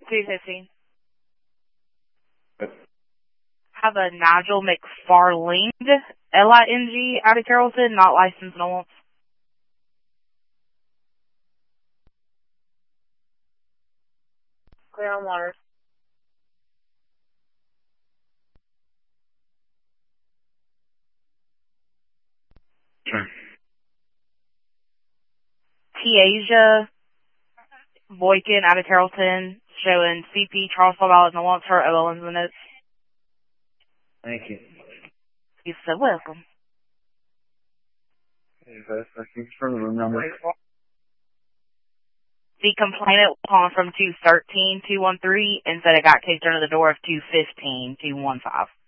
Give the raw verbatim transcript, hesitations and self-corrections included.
two fifteen. Have a Nigel McFarling, L I N G, out of Carrollton, not licensed no once. Clear on water. Sure. Tiaja Boykin, out of Carrollton, showing C P Charleston Valley no once, her O L N's in the notes. Thank you. You're so welcome. Okay, I can confirm the room number. The complainant was calling from two thirteen two one three and said it got kicked under the door of two fifteen two one five.